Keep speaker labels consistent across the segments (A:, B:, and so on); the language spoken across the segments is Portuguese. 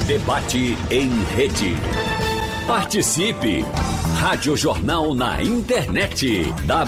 A: Debate em rede. Participe! Rádio Jornal na internet.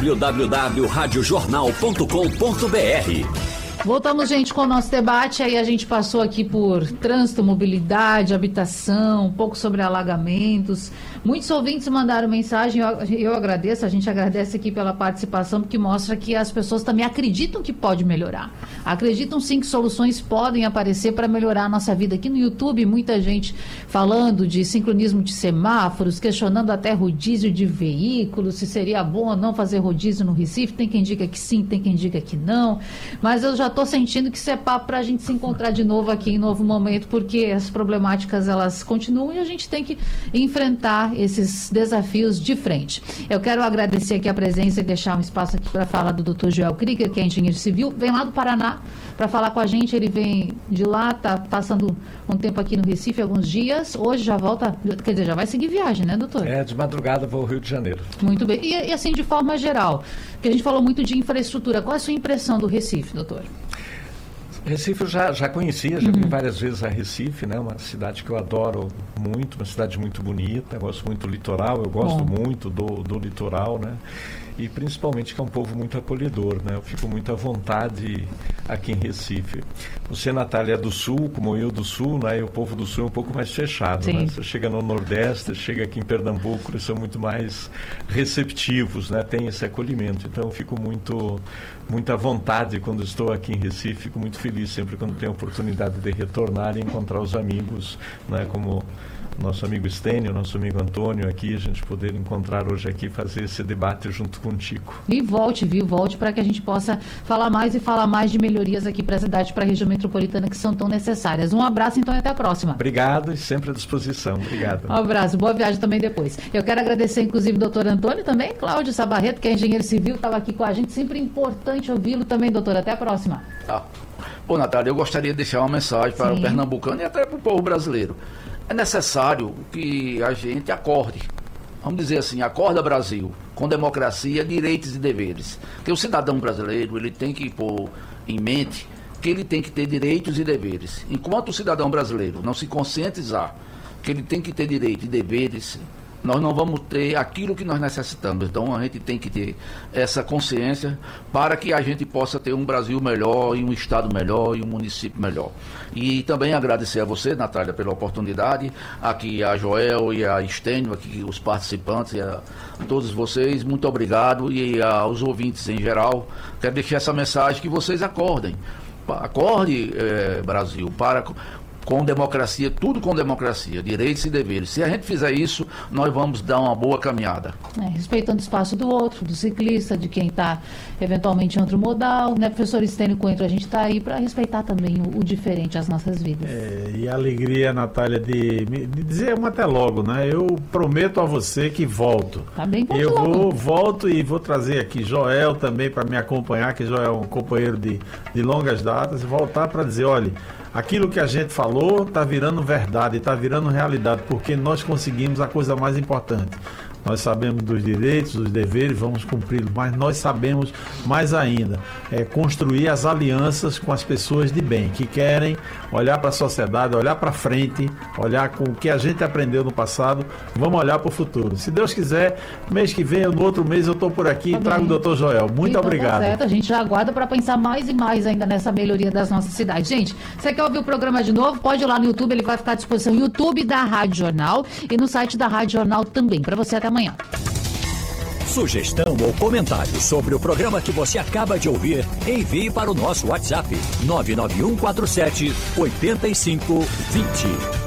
A: www.radiojornal.com.br.
B: Voltamos, gente, com o nosso debate. Aí a gente passou aqui por trânsito, mobilidade, habitação, um pouco sobre alagamentos. Muitos ouvintes mandaram mensagem, eu agradeço, a gente agradece aqui pela participação, porque mostra que as pessoas também acreditam que pode melhorar. Acreditam sim que soluções podem aparecer para melhorar a nossa vida. Aqui no YouTube, muita gente falando de sincronismo de semáforos, questionando até rodízio de veículos, se seria bom ou não fazer rodízio no Recife. Tem quem diga que sim, tem quem diga que não. Mas eu já estou sentindo que isso é papo para a gente se encontrar de novo aqui em Novo Momento, porque as problemáticas elas continuam e a gente tem que enfrentar esses desafios de frente. Eu quero agradecer aqui a presença e deixar um espaço aqui para falar do Dr. Joel Krieger, que é engenheiro civil, vem lá do Paraná para falar com a gente. Ele vem de lá, está passando um tempo aqui no Recife, alguns dias, hoje já volta, quer dizer, já vai seguir viagem, né, doutor?
C: De madrugada vou ao Rio de Janeiro.
B: Muito bem, e assim de forma geral, porque a gente falou muito de infraestrutura, qual é a sua impressão do Recife, doutor?
C: Recife eu já conhecia, já vim várias vezes a Recife, né? Uma cidade que eu adoro muito, uma cidade muito bonita, eu gosto muito do litoral, eu gosto muito do litoral, né? E principalmente que é um povo muito acolhedor, né? Eu fico muito à vontade aqui em Recife. Você, Natália, é do Sul, como eu do Sul, né? E o povo do Sul é um pouco mais fechado, né? Você chega no Nordeste, chega aqui em Pernambuco, eles são muito mais receptivos, né? Tem esse acolhimento. Então eu fico muito à vontade quando estou aqui em Recife, fico muito feliz sempre quando tenho a oportunidade de retornar e encontrar os amigos, né? Como nosso amigo Stênio, nosso amigo Antônio aqui, a gente poder encontrar hoje aqui, fazer esse debate junto contigo.
B: E volte para que a gente possa falar mais e falar mais de melhorias aqui para a cidade, para a região metropolitana, que são tão necessárias. Um abraço, então, e até a próxima.
C: Obrigado e sempre à disposição. Obrigado.
B: Um abraço, boa viagem também depois. Eu quero agradecer, inclusive, o doutor Antônio também, Cláudio Sabarreto, que é engenheiro civil, estava aqui com a gente, sempre importante ouvi-lo também, doutor. Até a próxima.
D: Bom, Natália, eu gostaria de deixar uma mensagem para o pernambucano e até para o povo brasileiro. É necessário que a gente acorde, vamos dizer assim, acorda Brasil, com democracia, direitos e deveres. Porque o cidadão brasileiro, ele tem que pôr em mente que ele tem que ter direitos e deveres. Enquanto o cidadão brasileiro não se conscientizar que ele tem que ter direitos e deveres, nós não vamos ter aquilo que nós necessitamos. Então a gente tem que ter essa consciência para que a gente possa ter um Brasil melhor, e um estado melhor, e um município melhor. E também agradecer a você, Natália, pela oportunidade, aqui a Joel e a Stênio, aqui os participantes, e a todos vocês, muito obrigado, e aos ouvintes em geral, quero deixar essa mensagem que vocês acordem. Acorde, Brasil, com democracia, tudo com democracia, direitos e deveres. Se a gente fizer isso, nós vamos dar uma boa caminhada.
B: Respeitando o espaço do outro, do ciclista, de quem está eventualmente em outro modal, né, professor Stênio Coentro, a gente está aí para respeitar também o diferente, as nossas vidas.
E: E a alegria, Natália, de dizer um até logo, né? Eu prometo a você que volto.
B: Tá bem,
E: volto e vou trazer aqui Joel também para me acompanhar, que Joel é um companheiro de longas datas, e voltar para dizer, olha, aquilo que a gente falou está virando verdade, está virando realidade, porque nós conseguimos a coisa mais importante. Nós sabemos dos direitos, dos deveres, vamos cumpri-los, mas nós sabemos mais ainda, construir as alianças com as pessoas de bem, que querem olhar para a sociedade, olhar para frente, olhar com o que a gente aprendeu no passado, vamos olhar para o futuro. Se Deus quiser, mês que vem, no outro mês, eu estou por aqui e trago o doutor Joel. Muito obrigado.
B: Tá certo, a gente já aguarda para pensar mais e mais ainda nessa melhoria das nossas cidades. Gente, você quer ouvir o programa de novo? Pode ir lá no YouTube, ele vai ficar à disposição no YouTube da Rádio Jornal e no site da Rádio Jornal também. Para você, até amanhã.
A: Sugestão ou comentário sobre o programa que você acaba de ouvir, envie para o nosso WhatsApp 99147 8520.